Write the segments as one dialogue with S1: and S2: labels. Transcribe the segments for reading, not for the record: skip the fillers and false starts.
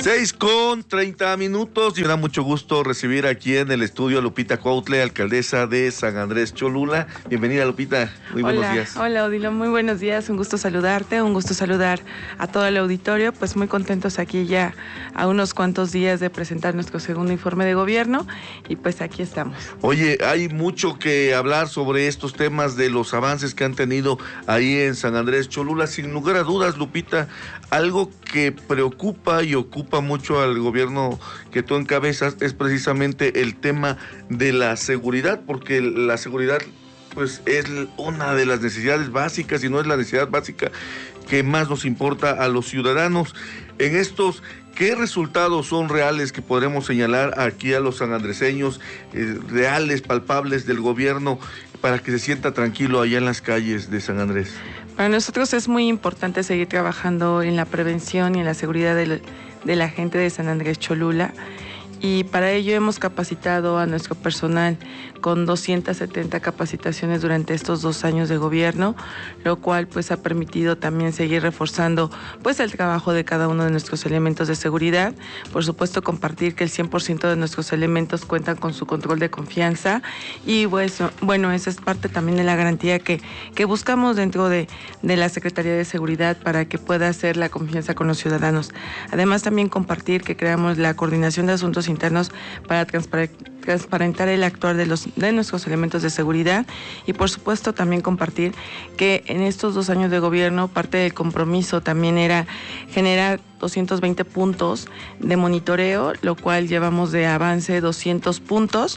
S1: 6:30 y me da mucho gusto recibir aquí en el estudio a Lupita Cuautle, alcaldesa de San Andrés Cholula. Bienvenida, Lupita, muy buenos días.
S2: Hola Odilo, muy buenos días, un gusto saludarte, un gusto saludar a todo el auditorio, pues muy contentos aquí ya a unos cuantos días de presentar nuestro segundo informe de gobierno y pues aquí estamos.
S1: Oye, hay mucho que hablar sobre estos temas de los avances que han tenido ahí en San Andrés Cholula, sin lugar a dudas, Lupita, algo que preocupa y ocupa mucho al gobierno que tú encabezas es precisamente el tema de la seguridad, porque la seguridad pues es una de las necesidades básicas, y no es la necesidad básica que más nos importa a los ciudadanos. En estos, ¿qué resultados son reales que podremos señalar aquí a los sanandreseños, reales, palpables del gobierno, para que se sienta tranquilo allá en las calles de San Andrés?
S2: Para nosotros es muy importante seguir trabajando en la prevención y en la seguridad de la gente de San Andrés Cholula, y para ello hemos capacitado a nuestro personal con 270 capacitaciones durante estos 2 años de gobierno, lo cual pues ha permitido también seguir reforzando pues el trabajo de cada uno de nuestros elementos de seguridad. Por supuesto, compartir que el 100% de nuestros elementos cuentan con su control de confianza, y pues, bueno, esa es parte también de la garantía que buscamos dentro de la Secretaría de Seguridad para que pueda hacer la confianza con los ciudadanos. Además, también compartir que creamos la Coordinación de Asuntos Internos para transparentar el actuar de nuestros elementos de seguridad, y por supuesto también compartir que en estos 2 años de gobierno parte del compromiso también era generar 220 puntos de monitoreo, lo cual llevamos de avance 200 puntos,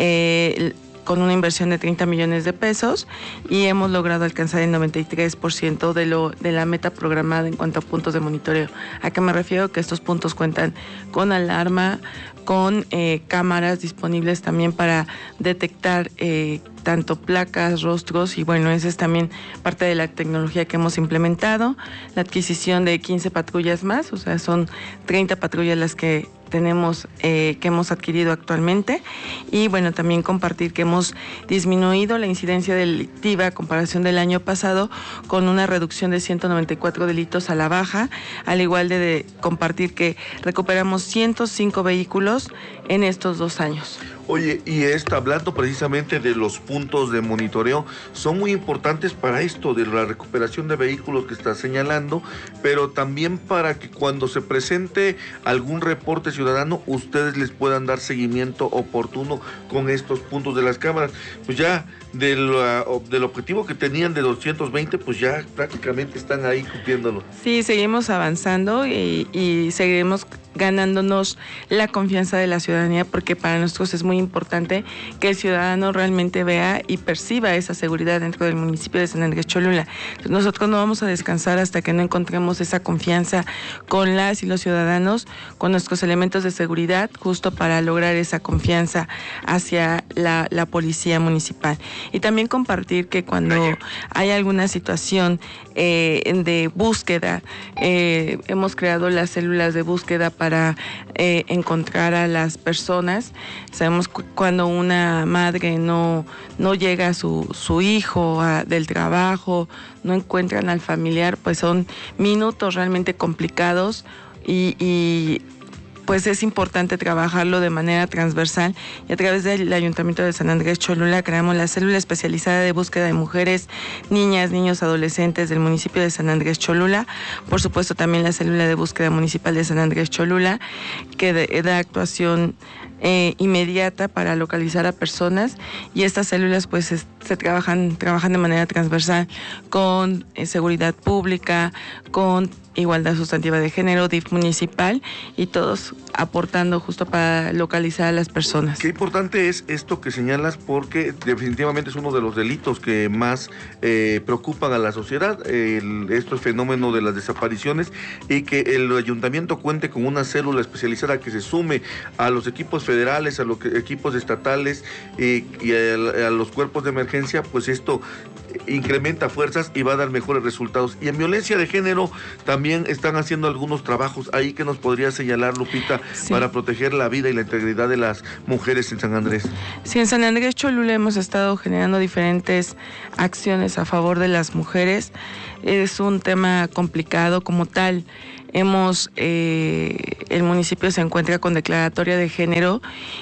S2: con una inversión de 30 millones de pesos, y hemos logrado alcanzar el 93% de la meta programada en cuanto a puntos de monitoreo. ¿A qué me refiero? Que estos puntos cuentan con alarma, con cámaras disponibles también para detectar tanto placas, rostros, y bueno, esa es también parte de la tecnología que hemos implementado. La adquisición de 15 patrullas más, o sea, son 30 patrullas las que tenemos, que hemos adquirido actualmente, y bueno, también compartir que hemos disminuido la incidencia delictiva a comparación del año pasado, con una reducción de 194 delitos a la baja, al igual de compartir que recuperamos 105 vehículos en estos 2 años.
S1: Oye, y hablando precisamente de los puntos de monitoreo, son muy importantes para esto de la recuperación de vehículos que estás señalando, pero también para que cuando se presente algún reporte ciudadano, ustedes les puedan dar seguimiento oportuno con estos puntos de las cámaras. Pues ya del objetivo que tenían de 220, pues ya prácticamente están ahí cumpliéndolo.
S2: Sí, seguimos avanzando y seguiremos ganándonos la confianza de la ciudadanía, porque para nosotros es muy importante que el ciudadano realmente vea y perciba esa seguridad dentro del municipio de San Andrés Cholula. Nosotros no vamos a descansar hasta que no encontremos esa confianza con las y los ciudadanos, con nuestros elementos de seguridad, justo para lograr esa confianza hacia la policía municipal. Y también compartir que cuando hay alguna situación de búsqueda, hemos creado las células de búsqueda para encontrar a las personas. Sabemos cuando una madre no llega a su hijo del trabajo, no encuentran al familiar, pues son minutos realmente complicados, y pues es importante trabajarlo de manera transversal, y a través del Ayuntamiento de San Andrés Cholula creamos la célula especializada de búsqueda de mujeres, niñas, niños, adolescentes del municipio de San Andrés Cholula. Por supuesto, también la célula de búsqueda municipal de San Andrés Cholula, que da actuación inmediata para localizar a personas, y estas células pues se trabajan de manera transversal con seguridad pública, con igualdad sustantiva de género, DIF municipal, y todos aportando justo para localizar a las personas.
S1: Qué importante es esto que señalas, porque definitivamente es uno de los delitos que más preocupan a la sociedad, este fenómeno de las desapariciones, y que el ayuntamiento cuente con una célula especializada que se sume a los equipos federales, a los equipos estatales y a los cuerpos de emergencia, pues esto incrementa fuerzas y va a dar mejores resultados. Y en violencia de género también están haciendo algunos trabajos ahí que nos podría señalar, Lupita, sí, para proteger la vida y la integridad de las mujeres en San Andrés.
S2: Sí, en San Andrés Cholula hemos estado generando diferentes acciones a favor de las mujeres. Es un tema complicado como tal. el municipio se encuentra con declaratoria de género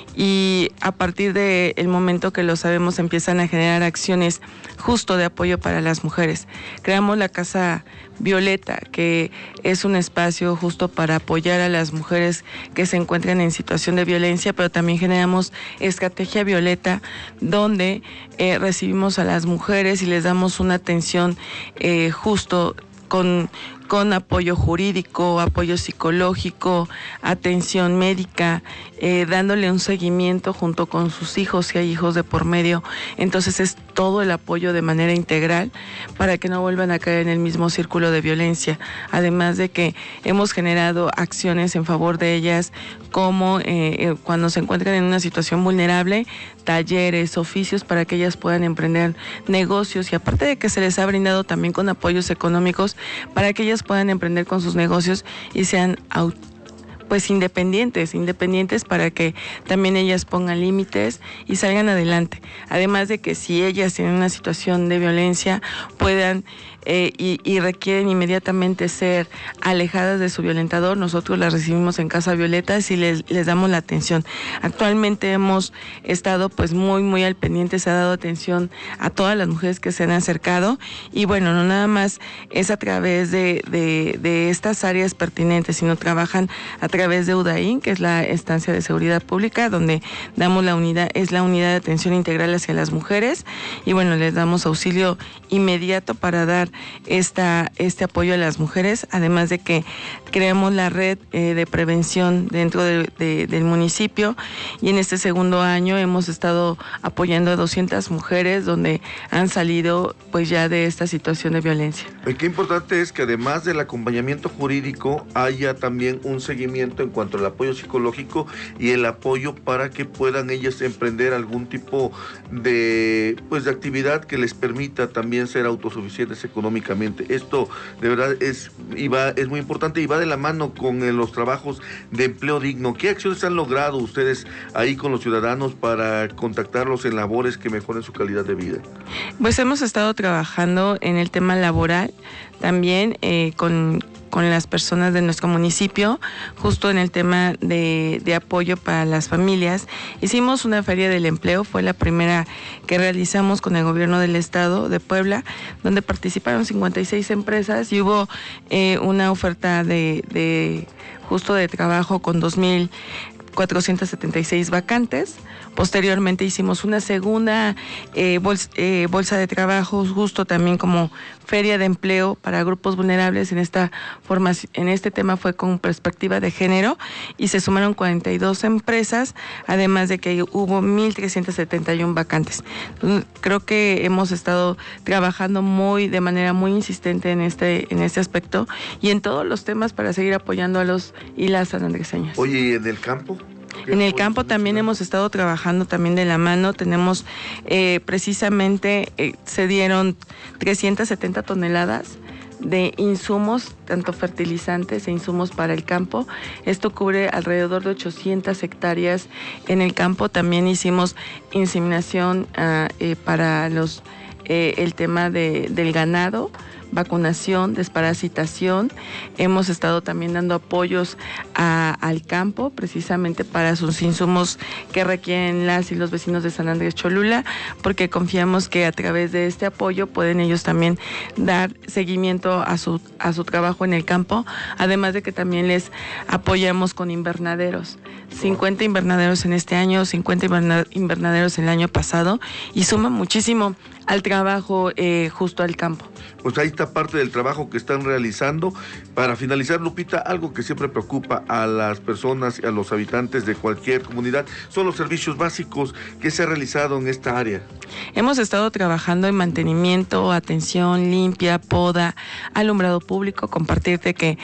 S2: y a partir del momento que lo sabemos empiezan a generar acciones justo de apoyo para las mujeres. Creamos la Casa Violeta, que es un espacio justo para apoyar a las mujeres que se encuentran en situación de violencia, pero también generamos Estrategia Violeta, donde recibimos a las mujeres y les damos una atención justo con apoyo jurídico, apoyo psicológico, atención médica, dándole un seguimiento junto con sus hijos, si hay hijos de por medio. Entonces es todo el apoyo de manera integral para que no vuelvan a caer en el mismo círculo de violencia. Además de que hemos generado acciones en favor de ellas, como cuando se encuentran en una situación vulnerable, talleres, oficios para que ellas puedan emprender negocios, y aparte de que se les ha brindado también con apoyos económicos para que ellas puedan emprender con sus negocios y sean pues independientes para que también ellas pongan límites y salgan adelante. Además de que si ellas tienen una situación de violencia puedan y requieren inmediatamente ser alejadas de su violentador, nosotros las recibimos en Casa Violeta y les damos la atención. Actualmente hemos estado pues muy al pendiente, se ha dado atención a todas las mujeres que se han acercado, y bueno, no nada más es a través de estas áreas pertinentes, sino trabajan a través de UDAIN, que es la Estancia de Seguridad Pública, donde damos la unidad de atención integral hacia las mujeres, y bueno, les damos auxilio inmediato para dar este apoyo a las mujeres, además de que creamos la red de prevención dentro del municipio, y en este segundo año hemos estado apoyando a 200 mujeres donde han salido pues ya de esta situación de violencia.
S1: Qué importante es que además del acompañamiento jurídico haya también un seguimiento en cuanto al apoyo psicológico y el apoyo para que puedan ellas emprender algún tipo de actividad que les permita también ser autosuficientes económicamente. Esto de verdad es muy importante y va de la mano con los trabajos de empleo digno. ¿Qué acciones han logrado ustedes ahí con los ciudadanos para contactarlos en labores que mejoren su calidad de vida?
S2: Pues hemos estado trabajando en el tema laboral, también con las personas de nuestro municipio, justo en el tema de apoyo para las familias. Hicimos una feria del empleo, fue la primera que realizamos con el gobierno del estado de Puebla, donde participaron 56 empresas y hubo una oferta de trabajo con 2,476 vacantes. Posteriormente hicimos una segunda bolsa de trabajo, justo también como feria de empleo para grupos vulnerables. En este tema fue con perspectiva de género y se sumaron 42 empresas, además de que hubo 1,371 vacantes. Entonces, creo que hemos estado trabajando de manera muy insistente en este aspecto y en todos los temas para seguir apoyando a los y las sanandreseñas.
S1: Oye, ¿y en el campo?
S2: En el campo también hemos estado trabajando también de la mano. Tenemos precisamente se dieron 370 toneladas de insumos, tanto fertilizantes e insumos para el campo. Esto cubre alrededor de 800 hectáreas en el campo. También hicimos inseminación para el tema del ganado, vacunación, desparasitación. Hemos estado también dando apoyos al campo, precisamente para sus insumos que requieren las y los vecinos de San Andrés Cholula, porque confiamos que a través de este apoyo pueden ellos también dar seguimiento a su trabajo en el campo, además de que también les apoyamos con invernaderos. 50 invernaderos en este año, 50 invernaderos el año pasado, y suma muchísimo al trabajo justo al campo.
S1: Pues ahí está parte del trabajo que están realizando. Para finalizar, Lupita, algo que siempre preocupa a las personas y a los habitantes de cualquier comunidad son los servicios básicos que se ha realizado en esta área.
S2: Hemos estado trabajando en mantenimiento, atención, limpia, poda, alumbrado público. Compartirte que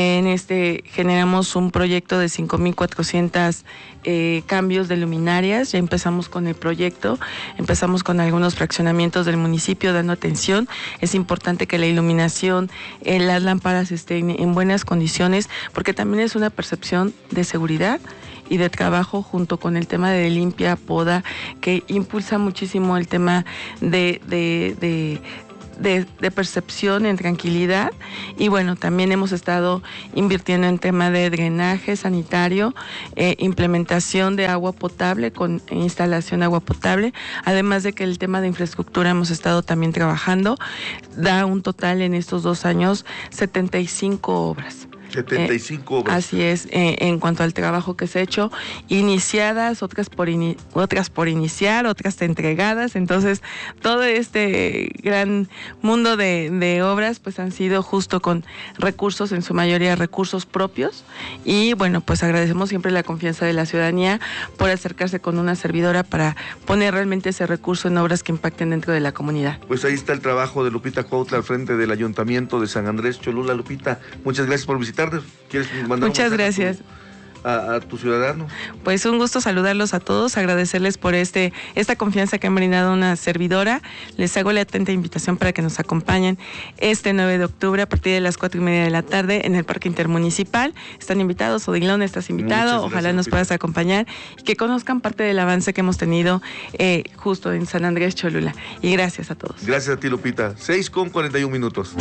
S2: generamos un proyecto de 5,400 cambios de luminarias. Ya empezamos con el proyecto, empezamos con algunos fraccionamientos del municipio dando atención. Es importante que la iluminación, las lámparas estén en buenas condiciones, porque también es una percepción de seguridad y de trabajo, junto con el tema de limpia, poda, que impulsa muchísimo el tema de de percepción, en tranquilidad. Y bueno, también hemos estado invirtiendo en tema de drenaje sanitario, implementación de agua potable con instalación de agua potable, además de que el tema de infraestructura hemos estado también trabajando. Da un total en estos 2 años 75 obras.
S1: 75 obras.
S2: Así es, en cuanto al trabajo que se ha hecho, iniciadas, otras por iniciar, otras entregadas. Entonces, todo este gran mundo de obras pues han sido justo con recursos, en su mayoría recursos propios. Y bueno, pues agradecemos siempre la confianza de la ciudadanía por acercarse con una servidora para poner realmente ese recurso en obras que impacten dentro de la comunidad.
S1: Pues ahí está el trabajo de Lupita Cuautla al frente del Ayuntamiento de San Andrés Cholula. Lupita, muchas gracias por visitarnos. ¿Quieres mandar
S2: Muchas gracias
S1: a tus ciudadanos?
S2: Pues un gusto saludarlos a todos, agradecerles por esta confianza que han brindado una servidora. Les hago la atenta invitación para que nos acompañen este 9 de octubre a partir de las 4:30 de la tarde en el Parque Intermunicipal. Están invitados, Odilon, estás invitado, ojalá nos puedas acompañar y que conozcan parte del avance que hemos tenido justo en San Andrés Cholula. Y gracias a todos.
S1: Gracias a ti, Lupita. 6:41.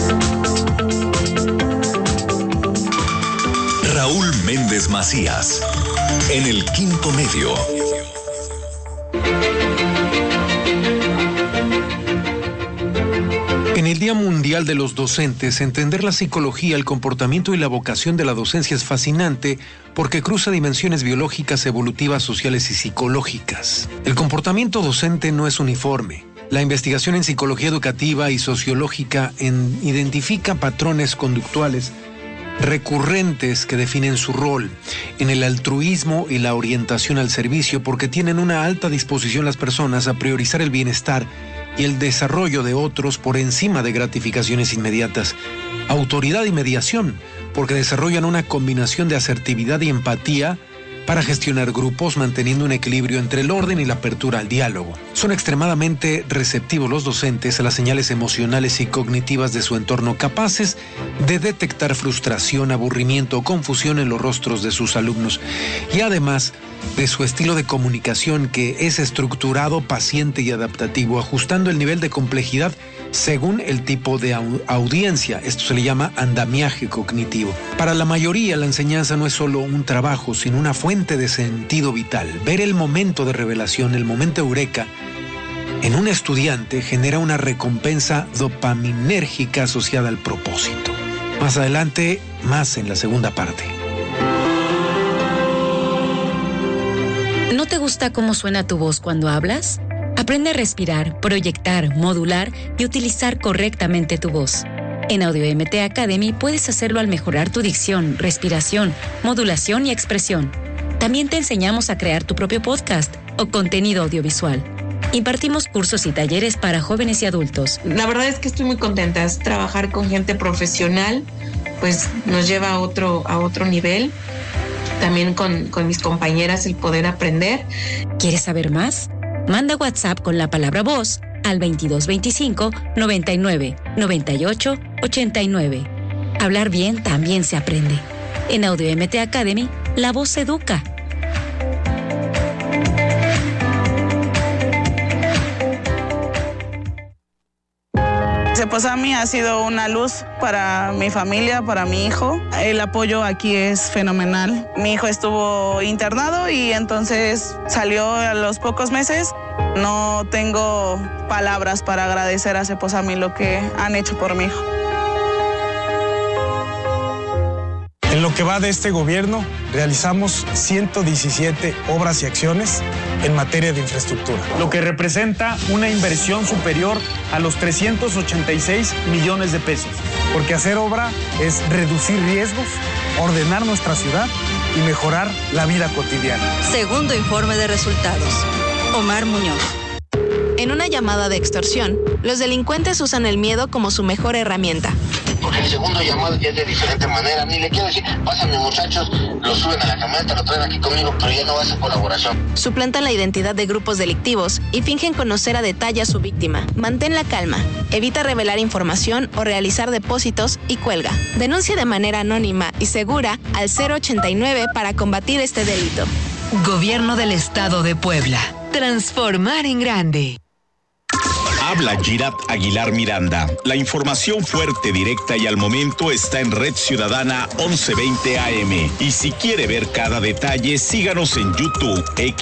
S3: Raúl Méndez Macías, en el Quinto Medio.
S4: En el Día Mundial de los Docentes, entender la psicología, el comportamiento y la vocación de la docencia es fascinante porque cruza dimensiones biológicas, evolutivas, sociales y psicológicas. El comportamiento docente no es uniforme. La investigación en psicología educativa y sociológica identifica patrones conductuales recurrentes que definen su rol en el altruismo y la orientación al servicio, porque tienen una alta disposición las personas a priorizar el bienestar y el desarrollo de otros por encima de gratificaciones inmediatas. Autoridad y mediación, porque desarrollan una combinación de asertividad y empatía para gestionar grupos, manteniendo un equilibrio entre el orden y la apertura al diálogo. Son extremadamente receptivos los docentes a las señales emocionales y cognitivas de su entorno, capaces de detectar frustración, aburrimiento o confusión en los rostros de sus alumnos, y además de su estilo de comunicación, que es estructurado, paciente y adaptativo, ajustando el nivel de complejidad según el tipo de audiencia. Esto se le llama andamiaje cognitivo. Para la mayoría, la enseñanza no es solo un trabajo, sino una fuente de sentido vital. Ver el momento de revelación, el momento eureka, en un estudiante genera una recompensa dopaminérgica asociada al propósito. Más adelante, más en la segunda parte.
S5: ¿No te gusta cómo suena tu voz cuando hablas? Aprende a respirar, proyectar, modular y utilizar correctamente tu voz. En Audio MT Academy puedes hacerlo al mejorar tu dicción, respiración, modulación y expresión. También te enseñamos a crear tu propio podcast o contenido audiovisual. Impartimos cursos y talleres para jóvenes y adultos.
S6: La verdad es que estoy muy contenta. Trabajar con gente profesional pues nos lleva a otro nivel. También con mis compañeras el poder aprender.
S5: ¿Quieres saber más? Manda WhatsApp con la palabra voz al 2225 99 98 89. Hablar bien también se aprende. En Audio MT Academy, la voz educa.
S7: Cepozami ha sido una luz para mi familia, para mi hijo. El apoyo aquí es fenomenal. Mi hijo estuvo internado y entonces salió a los pocos meses. No tengo palabras para agradecer a Cepozami lo que han hecho por mi hijo.
S8: En lo que va de este gobierno, realizamos 117 obras y acciones en materia de infraestructura,
S9: lo que representa una inversión superior a los 386 millones de pesos.
S8: Porque hacer obra es reducir riesgos, ordenar nuestra ciudad y mejorar la vida cotidiana.
S10: Segundo informe de resultados. Omar Muñoz. En una llamada de extorsión, los delincuentes usan el miedo como su mejor herramienta.
S11: Porque el segundo llamado ya es de diferente manera. Ni le quiero decir, pásame muchachos, lo suben a la camioneta, lo traen aquí conmigo, pero ya no va a ser colaboración.
S10: Suplantan la identidad de grupos delictivos y fingen conocer a detalle a su víctima. Mantén la calma, evita revelar información o realizar depósitos y cuelga. Denuncia de manera anónima y segura al 089 para combatir este delito.
S12: Gobierno del Estado de Puebla. Transformar en grande. Habla Girat Aguilar Miranda. La información fuerte, directa y al momento está en Red Ciudadana 1120 AM. Y si quiere ver cada detalle, síganos en YouTube,